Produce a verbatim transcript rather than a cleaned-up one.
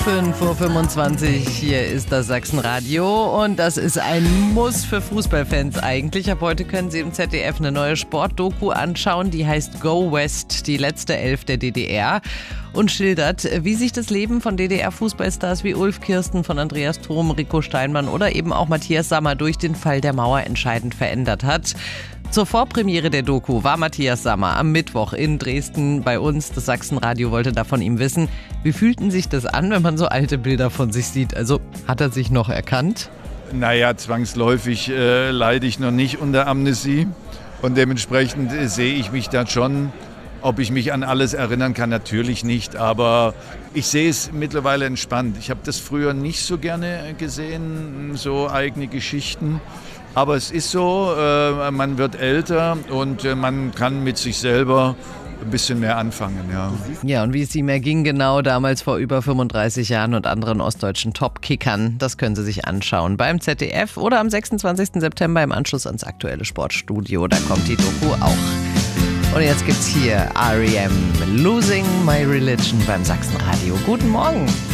fünf Uhr fünfundzwanzig, hier ist das Sachsenradio und das ist ein Muss für Fußballfans eigentlich. Ab heute können Sie im Z D F eine neue Sportdoku anschauen, die heißt Go West, die letzte Elf der D D R und schildert, wie sich das Leben von D D R-Fußballstars wie Ulf Kirsten, von Andreas Thom, Rico Steinmann oder eben auch Matthias Sammer durch den Fall der Mauer entscheidend verändert hat. Zur Vorpremiere der Doku war Matthias Sammer am Mittwoch in Dresden bei uns. Das Sachsenradio wollte da von ihm wissen, wie fühlten sich das an, wenn man so alte Bilder von sich sieht? Also hat er sich noch erkannt? Naja, zwangsläufig äh, leide ich noch nicht unter Amnesie und dementsprechend äh, sehe ich mich da schon. Ob ich mich an alles erinnern kann, natürlich nicht, aber ich sehe es mittlerweile entspannt. Ich habe das früher nicht so gerne gesehen, so eigene Geschichten. Aber es ist so, äh, man wird älter und äh, man kann mit sich selber ein bisschen mehr anfangen. Ja. Ja, und wie es ihm erging genau damals vor über fünfunddreißig Jahren und anderen ostdeutschen Top-Kickern, das können Sie sich anschauen beim Z D F oder am sechsundzwanzigsten September im Anschluss ans aktuelle Sportstudio. Da kommt die Doku auch. Und jetzt gibt's hier R E M Losing My Religion beim Sachsenradio. Guten Morgen.